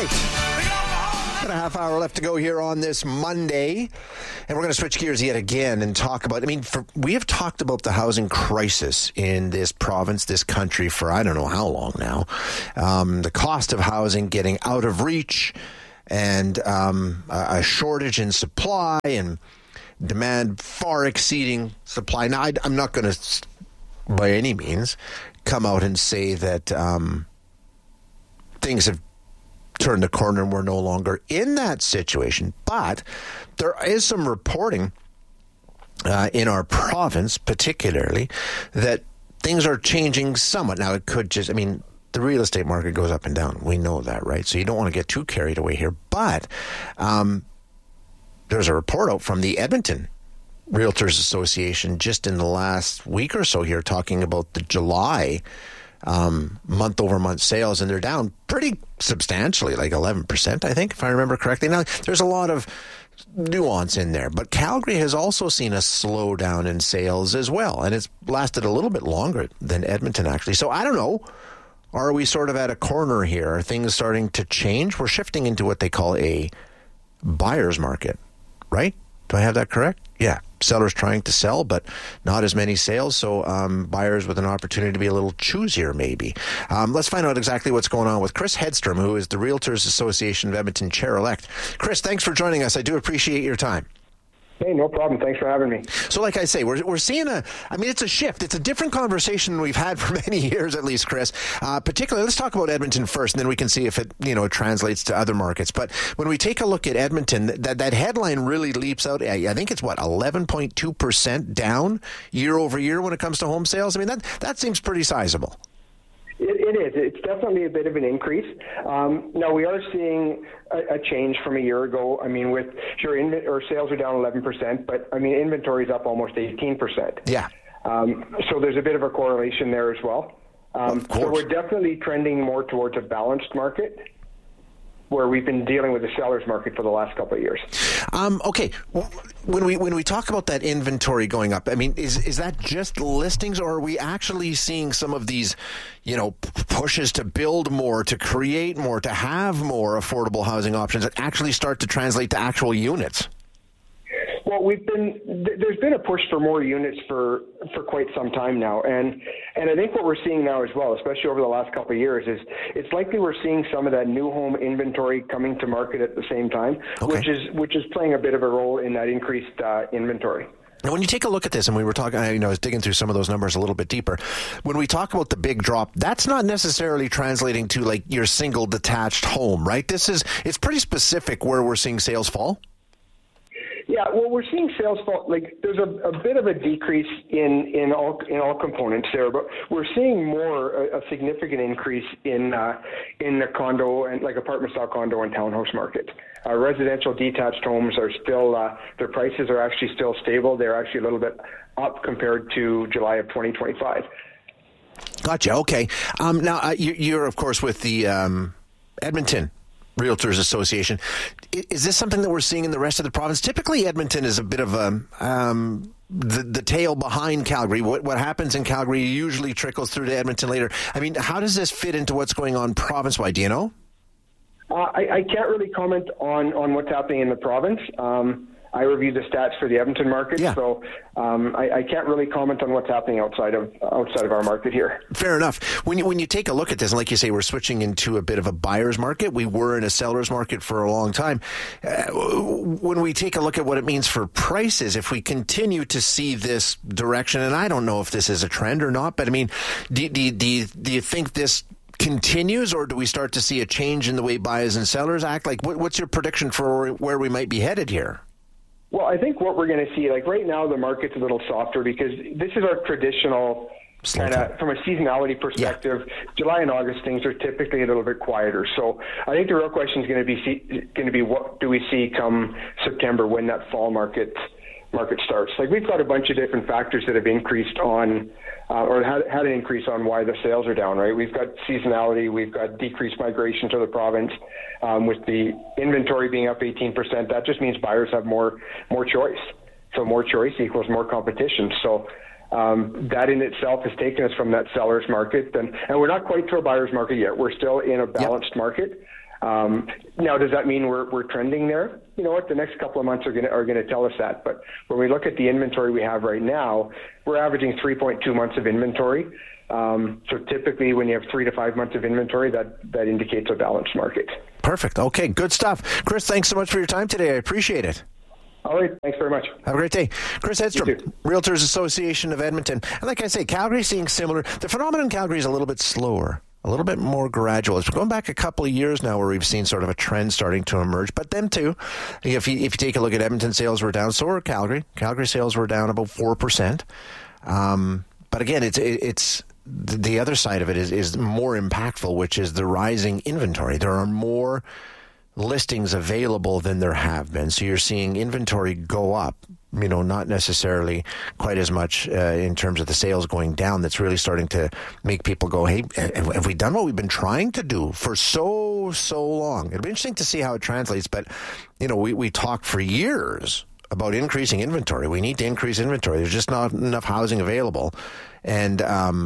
right. Got a half hour left to go here on this Monday. And we're going to switch gears yet again and talk about, we have talked about the housing crisis in this province, this country for I don't know how long now. The cost of housing getting out of reach and a shortage in supply and demand far exceeding supply. Now, I'm not going to, by any means, come out and say that things have turned the corner and we're no longer in that situation. But there is some reporting in our province, particularly, that things are changing somewhat. Now, it could just, the real estate market goes up and down. We know that, right? So you don't want to get too carried away here. But there's a report out from the Edmonton Realtors Association just in the last week or so here talking about the July month-over-month sales, and they're down pretty substantially, like 11%, I think, if I remember correctly. Now, there's a lot of nuance in there, but Calgary has also seen a slowdown in sales as well, and it's lasted a little bit longer than Edmonton, actually. So I don't know. Are we sort of at a corner here? Are things starting to change? We're shifting into what they call a buyer's market, right? Do I have that correct? Yeah. Sellers trying to sell, but not as many sales. So buyers with an opportunity to be a little choosier, maybe. Let's find out exactly what's going on with Chris Hedstrom, who is the Realtors Association of Edmonton Chair-elect. Chris, thanks for joining us. I do appreciate your time. Hey, no problem. Thanks for having me. So like I say, we're seeing it's a shift. It's a different conversation than we've had for many years, at least, Chris. Particularly, let's talk about Edmonton first, and then we can see if it, translates to other markets. But when we take a look at Edmonton, that headline really leaps out. I think it's 11.2% down year over year when it comes to home sales. That seems pretty sizable. It is. It's definitely a bit of an increase. Now, we are seeing a change from a year ago. Our sales are down 11%, but inventory is up almost 18%. Yeah. So there's a bit of a correlation there as well. So we're definitely trending more towards a balanced market, where we've been dealing with the seller's market for the last couple of years. Okay, when we talk about that inventory going up, is that just listings, or are we actually seeing some of these, pushes to build more, to create more, to have more affordable housing options that actually start to translate to actual units? Well, there's been a push for more units for quite some time now, and I think what we're seeing now as well, especially over the last couple of years, is it's likely we're seeing some of that new home inventory coming to market at the same time, okay, which is playing a bit of a role in that increased inventory. Now, when you take a look at this, and we were talking, I was digging through some of those numbers a little bit deeper. When we talk about the big drop, that's not necessarily translating to like your single detached home, right? It's pretty specific where we're seeing sales fall. Yeah, well, we're seeing sales fall. Like, there's a bit of a decrease in all components there, but we're seeing a significant increase in the condo and like apartment style condo and townhouse market. Residential detached homes are still their prices are actually still stable. They're actually a little bit up compared to July of 2025. Gotcha. Okay. Now you're of course with the Edmonton Realtors Association. Is this something that we're seeing in the rest of the province? Typically, Edmonton is a bit of the tail behind Calgary. What happens in Calgary usually trickles through to Edmonton later. How does this fit into what's going on province-wide? Do you know? I can't really comment on what's happening in the province. I reviewed the stats for the Edmonton market, so I can't really comment on what's happening outside of our market here. Fair enough. When you take a look at this, and like you say, we're switching into a bit of a buyer's market. We were in a seller's market for a long time. When we take a look at what it means for prices, if we continue to see this direction, and I don't know if this is a trend or not, but do you think this continues, or do we start to see a change in the way buyers and sellers act? Like, what's your prediction for where we might be headed here? Well, I think what we're going to see, like right now, the market's a little softer because this is our traditional kind of, from a seasonality perspective, July and August, things are typically a little bit quieter. So I think the real question is going to be what do we see come September when that fall market starts? Like, we've got a bunch of different factors that have increased on or had an increase on why the sales are down, right? We've got seasonality, we've got decreased migration to the province. With the inventory being up 18%, that just means buyers have more choice. So more choice equals more competition. So that in itself has taken us from that seller's market, and we're not quite to a buyer's market yet. We're still in a balanced market. Now, does that mean we're trending there? You know what? The next couple of months are going to tell us that. But when we look at the inventory we have right now, we're averaging 3.2 months of inventory. So typically, when you have 3 to 5 months of inventory, that indicates a balanced market. Perfect. Okay, good stuff. Chris, thanks so much for your time today. I appreciate it. All right. Thanks very much. Have a great day. Chris Hedstrom, Realtors Association of Edmonton. And like I say, Calgary's seeing similar. The phenomenon in Calgary is a little bit slower, a little bit more gradual. It's going back a couple of years now where we've seen sort of a trend starting to emerge. But them too, if you take a look at Edmonton sales were down, so were Calgary. Calgary sales were down about 4%. But again, it's the other side of it is more impactful, which is the rising inventory. There are more listings available than there have been. So you're seeing inventory go up, not necessarily quite as much in terms of the sales going down. That's really starting to make people go, hey, have we done what we've been trying to do for so long? It'll be interesting to see how it translates. But, we talked for years about increasing inventory. We need to increase inventory. There's just not enough housing available. And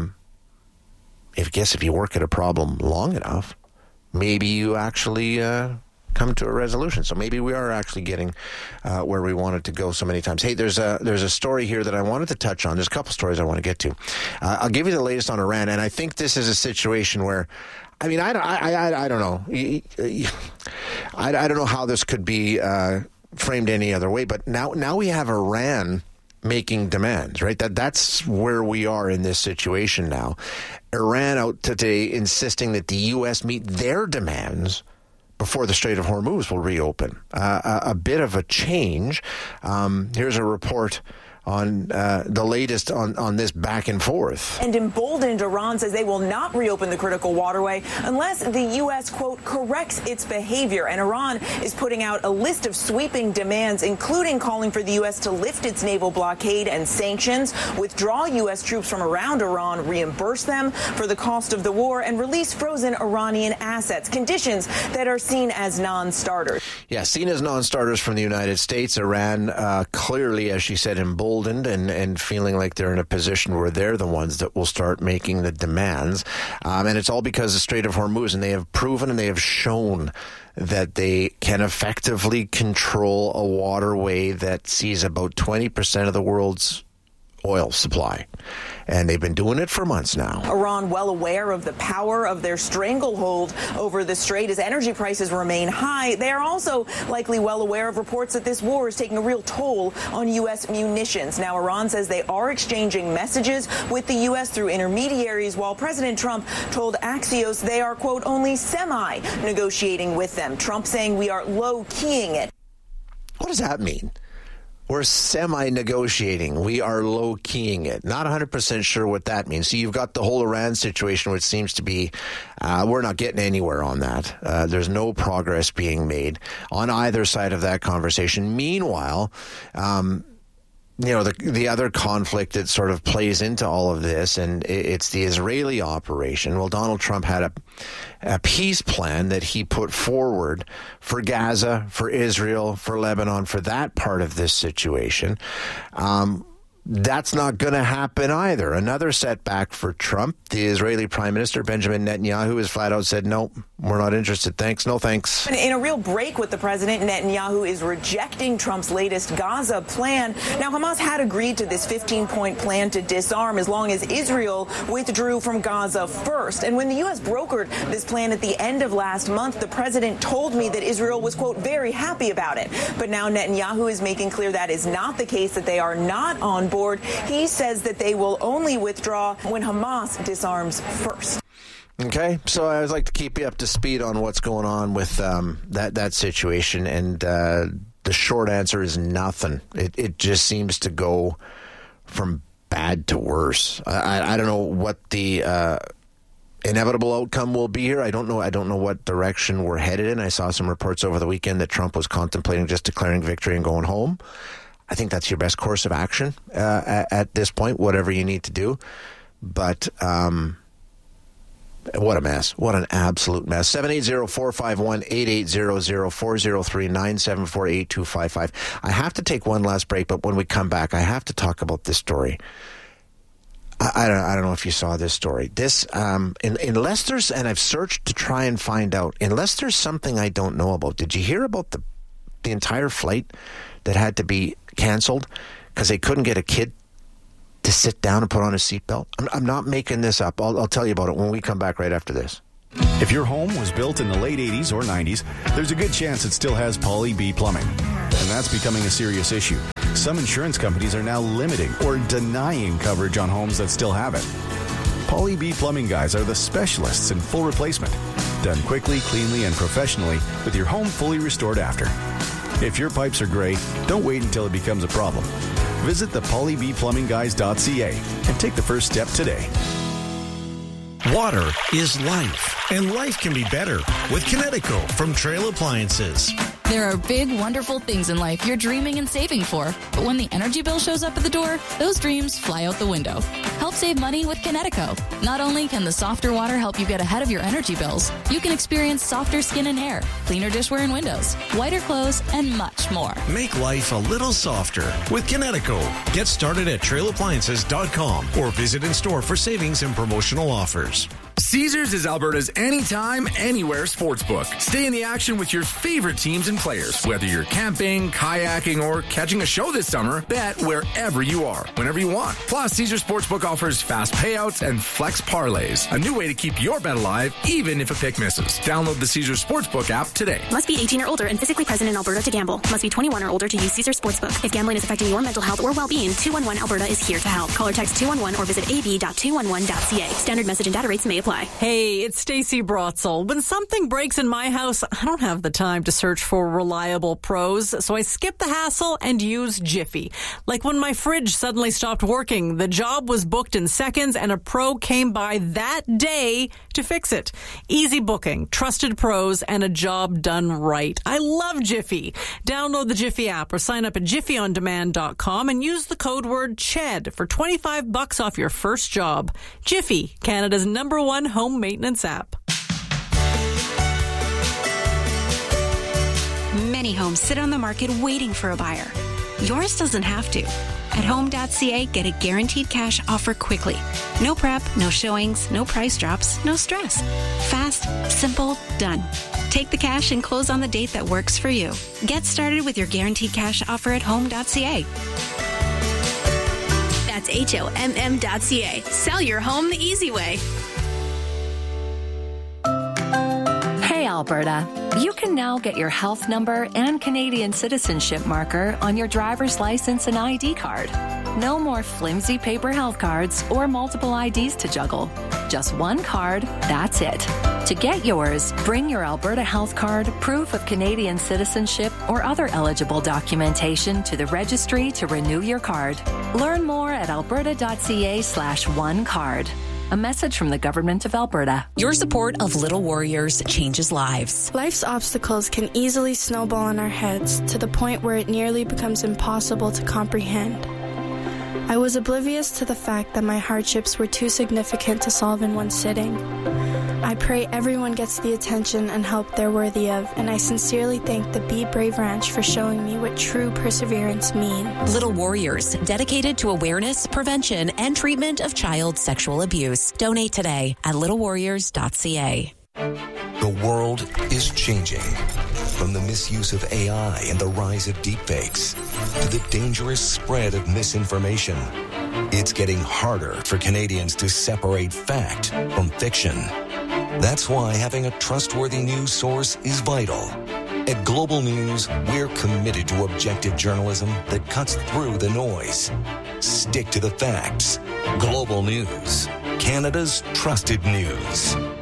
if you work at a problem long enough, maybe you actually come to a resolution. So maybe we are actually getting where we wanted to go so many times. Hey, there's a story here that I wanted to touch on. There's a couple stories I want to get to. I'll give you the latest on Iran, and I think this is a situation where, I don't know. I don't know how this could be framed any other way, but now we have Iran making demands, right? That's where we are in this situation now. Iran out today insisting that the U.S. meet their demands before the Strait of Hormuz will reopen. A bit of a change. Here's a report on the latest on this back and forth. And emboldened, Iran says they will not reopen the critical waterway unless the U.S., quote, corrects its behavior. And Iran is putting out a list of sweeping demands, including calling for the U.S. to lift its naval blockade and sanctions, withdraw U.S. troops from around Iran, reimburse them for the cost of the war, and release frozen Iranian assets, conditions that are seen as non-starters. Yeah, seen as non-starters from the United States. Iran clearly, as she said, emboldened and feeling like they're in a position where they're the ones that will start making the demands. And it's all because of the Strait of Hormuz, and they have proven and they have shown that they can effectively control a waterway that sees about 20% of the world's oil supply. And they've been doing it for months now. Iran well aware of the power of their stranglehold over the strait as energy prices remain high. They are also likely well aware of reports that this war is taking a real toll on U.S. munitions. Now, Iran says they are exchanging messages with the U.S. through intermediaries, while President Trump told Axios they are, quote, only semi-negotiating with them. Trump saying we are low-keying it. What does that mean? We're semi-negotiating. We are low-keying it. Not 100% sure what that means. So you've got the whole Iran situation, which seems to be, we're not getting anywhere on that. There's no progress being made on either side of that conversation. Meanwhile, the other conflict that sort of plays into all of this, and it's the Israeli operation. Well, Donald Trump had a peace plan that he put forward for Gaza, for Israel, for Lebanon, for that part of this situation. That's not going to happen either. Another setback for Trump. The Israeli Prime Minister, Benjamin Netanyahu, has flat out said, no, we're not interested. Thanks. No thanks. In a real break with the president, Netanyahu is rejecting Trump's latest Gaza plan. Now, Hamas had agreed to this 15-point plan to disarm as long as Israel withdrew from Gaza first. And when the U.S. brokered this plan at the end of last month, the president told me that Israel was, quote, very happy about it. But now Netanyahu is making clear that is not the case, that they are not on board. He says that they will only withdraw when Hamas disarms first. Okay, so I would like to keep you up to speed on what's going on with that situation, and the short answer is nothing. It just seems to go from bad to worse. I don't know what the inevitable outcome will be here. I don't know what direction we're headed in. I saw some reports over the weekend that Trump was contemplating just declaring victory and going home. I think that's your best course of action at this point, whatever you need to do. But what a mess. What an absolute mess. 780-451-8800-403-974-8255. I have to take one last break, but when we come back, I have to talk about this story. I don't know if you saw this story. This unless there's, and I've searched to try and find out, unless there's something I don't know about. Did you hear about the entire flight that had to be canceled because they couldn't get a kid to sit down and put on a seatbelt? I'm not making this up. I'll tell you about it when we come back right after this. If your home was built in the late 80s or 90s, there's a good chance it still has Pauly B Plumbing. And that's becoming a serious issue. Some insurance companies are now limiting or denying coverage on homes that still have it. Pauly B Plumbing guys are the specialists in full replacement. Done quickly, cleanly, and professionally with your home fully restored after. If your pipes are gray, don't wait until it becomes a problem. Visit the paulybplumbingguys.ca and take the first step today. Water is life, and life can be better with Kinetico from Trail Appliances. There are big, wonderful things in life you're dreaming and saving for. But when the energy bill shows up at the door, those dreams fly out the window. Help save money with Kinetico. Not only can the softer water help you get ahead of your energy bills, you can experience softer skin and hair, cleaner dishware and windows, whiter clothes, and much more. Make life a little softer with Kinetico. Get started at trailappliances.com or visit in store for savings and promotional offers. Caesars is Alberta's anytime, anywhere sportsbook. Stay in the action with your favorite teams and players. Whether you're camping, kayaking, or catching a show this summer, bet wherever you are, whenever you want. Plus, Caesars Sportsbook offers fast payouts and flex parlays, a new way to keep your bet alive, even if a pick misses. Download the Caesars Sportsbook app today. Must be 18 or older and physically present in Alberta to gamble. Must be 21 or older to use Caesars Sportsbook. If gambling is affecting your mental health or well-being, 211 Alberta is here to help. Call or text 211 or visit ab.211.ca. Standard message and data rates may apply. Hey, it's Stacey Brotzel. When something breaks in my house, I don't have the time to search for reliable pros, so I skip the hassle and use Jiffy. Like when my fridge suddenly stopped working, the job was booked in seconds and a pro came by that day to fix it. Easy booking, trusted pros, and a job done right. I love Jiffy. Download the Jiffy app or sign up at jiffyondemand.com and use the code word CHED for $25 off your first job. Jiffy, Canada's #1 home maintenance app. Many homes sit on the market waiting for a buyer. Yours doesn't have to. At home.ca, get a guaranteed cash offer quickly. No prep, no showings, no price drops, no stress. Fast, simple, done. Take the cash and close on the date that works for you. Get started with your guaranteed cash offer at home.ca. That's HOMM.ca. Sell your home the easy way. Hey, Alberta. You can now get your health number and Canadian citizenship marker on your driver's license and ID card. No more flimsy paper health cards or multiple IDs to juggle. Just one card, that's it. To get yours, bring your Alberta health card, proof of Canadian citizenship, or other eligible documentation to the registry to renew your card. Learn more at alberta.ca/onecard. A message from the Government of Alberta. Your support of Little Warriors changes lives. Life's obstacles can easily snowball in our heads to the point where it nearly becomes impossible to comprehend. I was oblivious to the fact that my hardships were too significant to solve in one sitting. I pray everyone gets the attention and help they're worthy of, and I sincerely thank the Be Brave Ranch for showing me what true perseverance means. Little Warriors, dedicated to awareness, prevention, and treatment of child sexual abuse. Donate today at littlewarriors.ca. The world is changing. From the misuse of AI and the rise of deepfakes to the dangerous spread of misinformation, it's getting harder for Canadians to separate fact from fiction. That's why having a trustworthy news source is vital. At Global News, we're committed to objective journalism that cuts through the noise. Stick to the facts. Global News, Canada's trusted news.